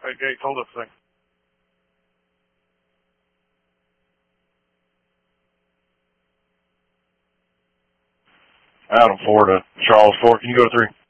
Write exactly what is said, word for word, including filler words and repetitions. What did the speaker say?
Hey, Gates, hold up a second. Out of Florida, Charles Ford. Can you go to three?